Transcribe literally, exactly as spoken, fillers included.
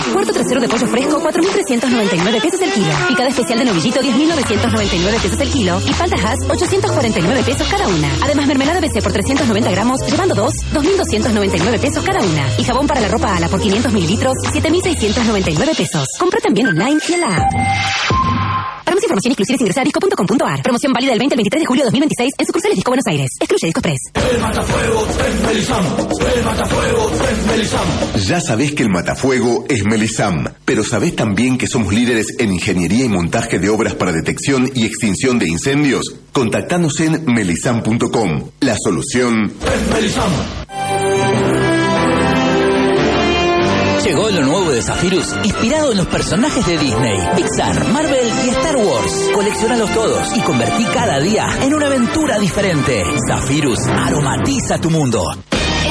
Cuarto trasero de pollo fresco, cuatro mil trescientos noventa y nueve pesos el kilo. Picada especial de novillito, diez mil novecientos noventa y nueve pesos el kilo. Y palta Hass, ochocientos cuarenta y nueve pesos cada una. Además, mermelada B C por trescientos noventa gramos, llevando dos, dos mil doscientos noventa y nueve pesos cada una. Y jabón para la ropa Ala por quinientos mililitros, siete mil seiscientos noventa y nueve pesos. Compra también online y en la app. Para más información inclusive ingresa a disco punto com punto a r. Promoción válida del veinte al veintitrés de julio de dos mil veintiséis en sucursales Disco Buenos Aires. Excluye Disco Express. El matafuego es Melisam. El matafuego es Melisam. Ya sabés que el matafuego es Melisam, pero sabés también que somos líderes en ingeniería y montaje de obras para detección y extinción de incendios. Contactanos en melisam punto com. La solución es Melisam. Llegó lo nuevo de Zephyrus, inspirado en los personajes de Disney, Pixar, Marvel y Star Wars. Coleccionalos todos y convertí cada día en una aventura diferente. Zephyrus aromatiza tu mundo.